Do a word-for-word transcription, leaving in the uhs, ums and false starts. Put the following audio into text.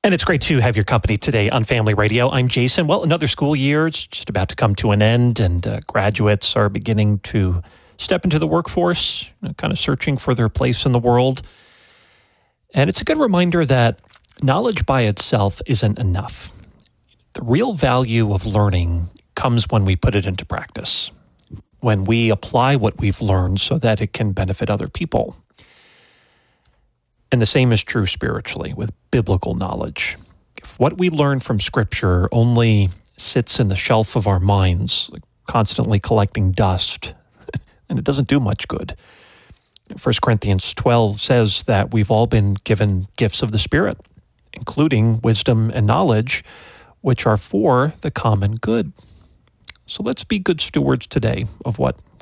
And it's great to have your company today on Family Radio. I'm Jason. Well, another school year is just about to come to an end, and uh, graduates are beginning to step into the workforce, you know, kind of searching for their place in the world. And it's a good reminder that knowledge by itself isn't enough. The real value of learning comes when we put it into practice, when we apply what we've learned so that it can benefit other people. And the same is true spiritually with biblical knowledge. If what we learn from Scripture only sits in the shelf of our minds, like constantly collecting dust, then it doesn't do much good. First Corinthians twelve says that we've all been given gifts of the Spirit, including wisdom and knowledge, which are for the common good. So let's be good stewards today of what